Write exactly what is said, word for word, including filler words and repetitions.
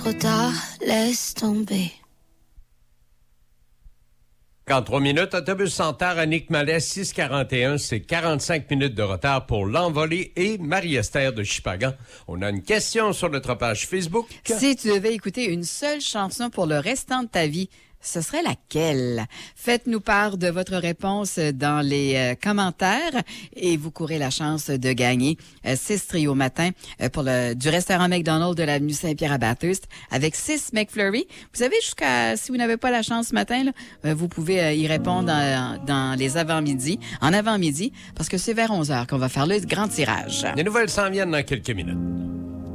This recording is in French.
Trop tard, laisse tomber. quarante-trois minutes, autobus Santerre, Annick Malais, six quarante et un, c'est quarante-cinq minutes de retard pour l'envolée et Marie-Esther de Chipagan. On a une question sur notre page Facebook. Si tu devais écouter une seule chanson pour le restant de ta vie, ce serait laquelle? Faites-nous part de votre réponse dans les euh, commentaires et vous courez la chance de gagner euh, six trios matin euh, pour le du restaurant McDonald's de l'avenue Saint-Pierre à Bathurst avec six McFlurry. Vous savez, jusqu'à si vous n'avez pas la chance ce matin, là, euh, vous pouvez euh, y répondre dans, dans les avant-midi, en avant-midi, parce que c'est vers onze heures qu'on va faire le grand tirage. Les nouvelles s'en viennent dans quelques minutes.